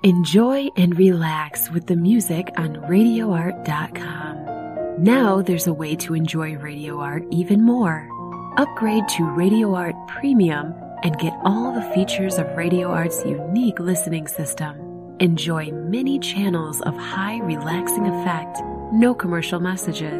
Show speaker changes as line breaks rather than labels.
Enjoy and relax with the music on RadioArt.com. Now there's a way to enjoy Radio Art even more. Upgrade to Radio Art Premium and get all the features of Radio Art's unique listening system. Enjoy many channels of high relaxing effect, no commercial messages.